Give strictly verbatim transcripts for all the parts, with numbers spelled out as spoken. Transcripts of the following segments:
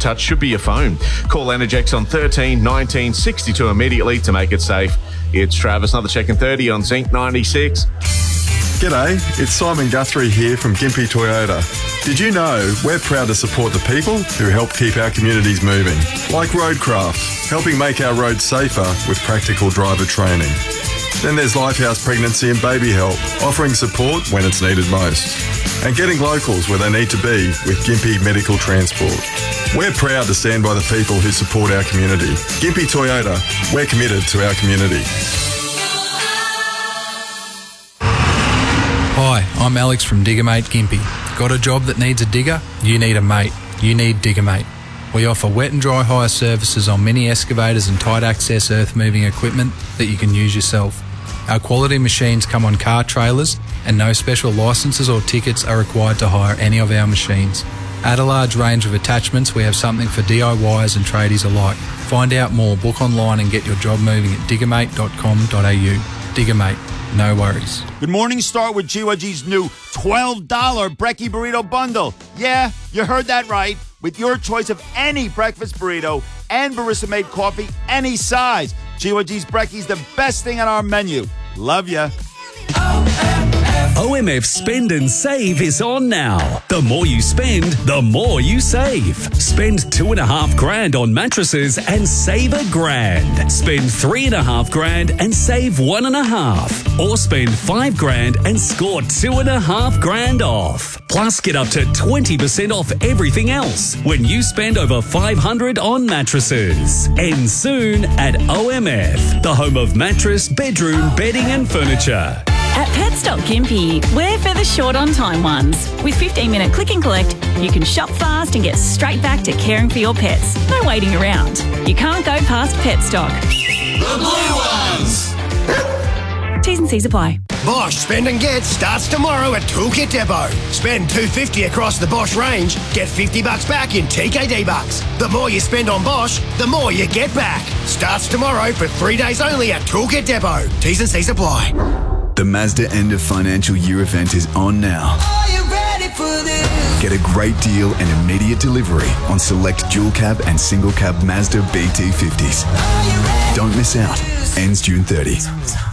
touch should be your phone. Call Energex on thirteen nineteen sixty-two immediately to make it safe. It's Travis, another check in thirty on Zinc ninety-six. G'day, it's Simon Guthrie here from Gympie Toyota. Did you know we're proud to support the people who help keep our communities moving? Like Roadcraft, helping make our roads safer with practical driver training. Then there's Lifehouse Pregnancy and Baby Help, offering support when it's needed most. And getting locals where they need to be with Gympie Medical Transport. We're proud to stand by the people who support our community. Gympie Toyota, we're committed to our community. Hi, I'm Alex from Diggermate Gympie. Got a job that needs a digger? You need a mate. You need Diggermate. We offer wet and dry hire services on mini excavators and tight access earth moving equipment that you can use yourself. Our quality machines come on car trailers and no special licences or tickets are required to hire any of our machines. At a large range of attachments, we have something for D I Yers and tradies alike. Find out more, book online and get your job moving at diggermate dot com dot a u. Diggermate. No worries. Good morning. Start with G Y G's new twelve dollars Brekkie Burrito Bundle. Yeah, you heard that right. With your choice of any breakfast burrito and barista-made coffee, any size. G Y G's Brekkie's the best thing on our menu. Love ya. O M F Spend and Save is on now. The more you spend, the more you save. Spend two and a half grand on mattresses and save a grand. Spend three and a half grand and save one and a half. Or spend five grand and score two and a half grand off. Plus, get up to twenty percent off everything else when you spend over five hundred on mattresses. End soon at O M F, the home of mattress, bedroom, bedding and furniture. At Petstock Gympie, we're for the short on time ones. With fifteen minute click and collect, you can shop fast and get straight back to caring for your pets. No waiting around. You can't go past Petstock. The blue ones! T's and C's apply. Bosch Spend and Get starts tomorrow at Toolkit Depot. Spend two hundred fifty dollars across the Bosch range, get fifty bucks back in T K D bucks. The more you spend on Bosch, the more you get back. Starts tomorrow for three days only at Toolkit Depot. T's and C's apply. The Mazda end of financial year event is on now. Are you ready for this? Get a great deal and immediate delivery on select dual cab and single cab Mazda B T fifties. Don't miss out. Ends June thirtieth.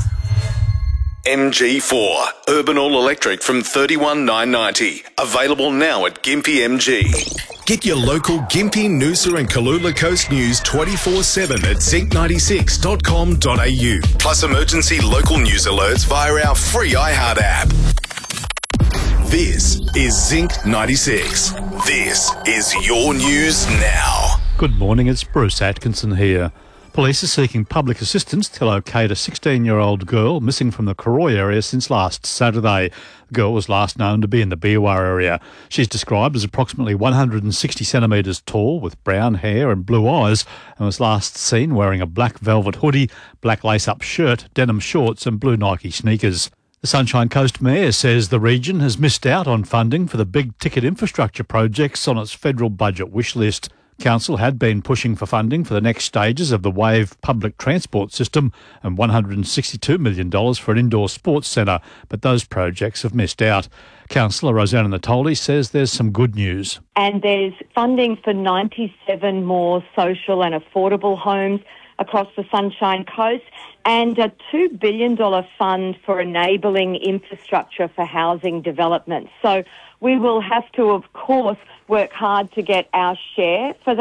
M G four, Urban All Electric from thirty-one nine ninety. Available now at Gympie M G. Get your local Gympie, Noosa and Kalula Coast news twenty-four seven at zinc ninety-six dot com dot a u. Plus emergency local news alerts via our free iHeart app. This is Zinc ninety-six. This is your news now. Good morning, it's Bruce Atkinson here. Police are seeking public assistance to locate a sixteen-year-old girl missing from the Karoi area since last Saturday. The girl was last known to be in the Biwa area. She's described as approximately one hundred sixty centimetres tall with brown hair and blue eyes and was last seen wearing a black velvet hoodie, black lace-up shirt, denim shorts and blue Nike sneakers. The Sunshine Coast Mayor says the region has missed out on funding for the big-ticket infrastructure projects on its federal budget wish list. Council had been pushing for funding for the next stages of the WAVE public transport system and one hundred sixty-two million dollars for an indoor sports centre, but those projects have missed out. Councillor Rosanna Natoli says there's some good news. And there's funding for ninety-seven more social and affordable homes across the Sunshine Coast and a two billion dollars fund for enabling infrastructure for housing development. So we will have to, of course, work hard to get our share for that.